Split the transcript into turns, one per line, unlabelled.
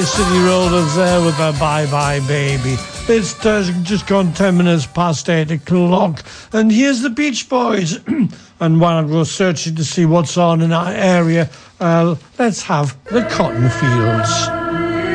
Bay City Rollers there with their Bye Bye Baby. It's just gone 10 minutes past 8 o'clock. And here's the Beach Boys. And while I go searching to see what's on in our area, let's have the Cotton Fields.